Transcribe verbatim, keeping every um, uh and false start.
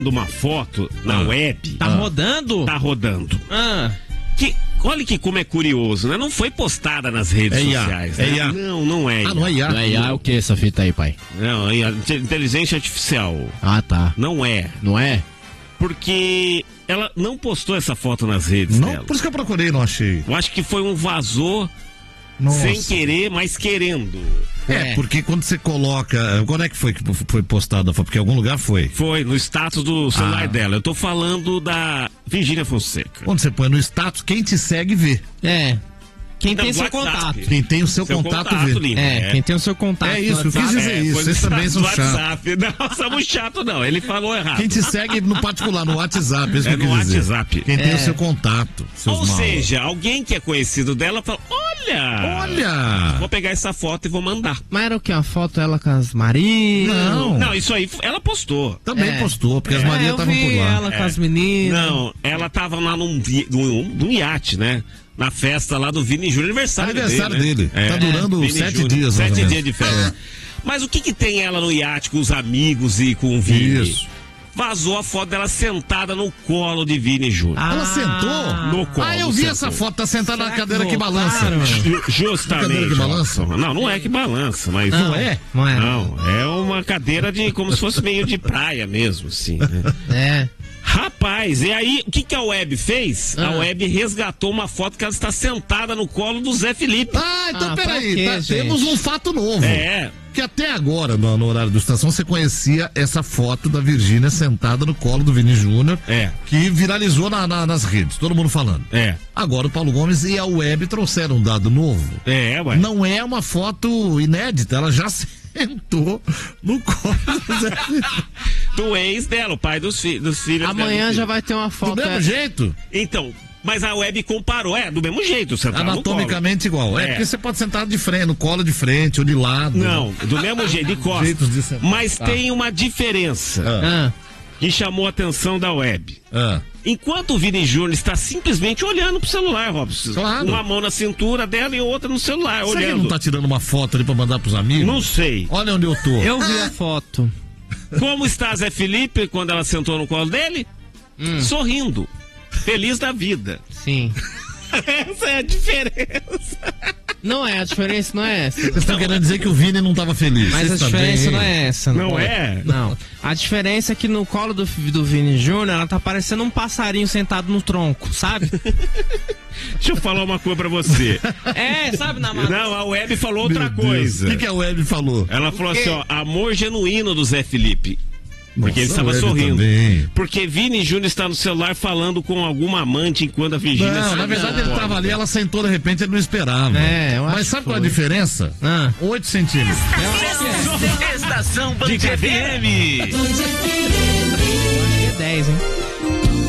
uma foto na ah. web. Tá ah. rodando? Tá rodando. Ah. Que, olha que como é curioso, né? Não foi postada nas redes é sociais. É né? I A. Não, não é I A. Ah, não é I A. Não é I A, é o que essa fita aí, pai? Não, é inteligência artificial. Ah, tá. Não é. Não é? Porque ela não postou essa foto nas redes não, dela. Por isso que eu procurei, não achei. Eu acho que foi um vazor Nossa. sem querer, mas querendo. É, é, porque quando você coloca... Quando é que foi que foi postada? Porque em algum lugar foi? Foi, no status do celular ah. dela. Eu tô falando da Virgínia Fonseca. Quando você põe no status, quem te segue vê. É. Quem então, tem seu WhatsApp. contato. Quem tem o seu, seu contato, contato vê. Link, é, é, quem tem o seu contato. É isso, eu quis dizer é, isso. Vocês também são chatos. Não, somos chatos não, ele falou errado. Quem te segue no particular, no WhatsApp, isso é que eu no quis dizer. WhatsApp. Quem é. tem o seu contato. Ou maus. seja, alguém que é conhecido dela fala, olha, olha, vou pegar essa foto e vou mandar. Mas era o que? A foto ela com as Marias? Não. Não, isso aí ela postou. Também é. postou, porque é. as Marias estavam por lá. ela é. com as meninas. Não, ela tava lá num, num, num iate, né? Na festa lá do Vini Júnior, aniversário, aniversário dele. dele. Né? Tá durando é, sete Júnior, dias. Sete dias de festa. É. Mas o que que tem ela no iate com os amigos e com o Vini? Isso. Vazou a foto dela sentada no colo de Vini Júnior. Ah, ela sentou? No colo. Ah, eu vi sentou. essa foto, tá sentada na cadeira que balança. Claro, justamente. Cadeira que balança? Não, não é que balança, mas... Não, não é? Não é. Não, é uma cadeira de como se fosse meio de praia mesmo, assim. Né? É. Rapaz, e aí, o que que a web fez? Ah. A web resgatou uma foto que ela está sentada no colo do Zé Felipe. Ah, então ah, peraí, quê, tá, temos um fato novo. É. Que até agora, no, no horário do Estação, você conhecia essa foto da Virgínia sentada no colo do Vini Júnior. É. Que viralizou na, na, nas redes, todo mundo falando. É. Agora o Paulo Gomes e a web trouxeram um dado novo. É, ué. Não é uma foto inédita, ela já sentou no colo do Zé Felipe. Do ex dela, o pai dos, fi dos filhos. Amanhã dela, já vai ter uma foto. Do mesmo é... jeito? Então, mas a web comparou, é, do mesmo jeito, sentar anatomicamente no colo. igual. É, é, porque você pode sentar de frente, no colo de frente ou de lado. Não, do mesmo jeito, de costas. De sentar. Mas ah. tem uma diferença ah. que chamou a atenção da web. Ah. Enquanto o Vini Júnior está simplesmente olhando pro celular, Robson. Claro. Uma mão na cintura dela e outra no celular, Será olhando. que ele não tá tirando uma foto ali pra mandar pros amigos? Não sei. Olha onde eu tô. Eu vi a foto. Como está Zé Felipe quando ela sentou no colo dele? Hum. Sorrindo. Feliz da vida. Sim. Essa é a diferença. Não é, a diferença não é essa. Vocês estão querendo dizer que o Vini não estava feliz. Mas Vocês a diferença também... não é essa. Não, não é? Não. A diferença é que no colo do, do Vini Júnior, ela tá parecendo um passarinho sentado no tronco, sabe? Deixa eu falar uma coisa pra você. É, sabe, na mão. Não, a web falou outra Meu coisa. O que, que a web falou? Ela falou assim, ó, amor genuíno do Zé Felipe. Porque Nossa, ele estava sorrindo. Também. Porque Vini Júnior está no celular falando com alguma amante enquanto a Virgínia... Não, na verdade ele estava ali, ela sentou de repente, ele não esperava. É, eu acho Mas sabe que qual é a diferença? Ah. oito centímetros. Estação Band F M. É dez, hein?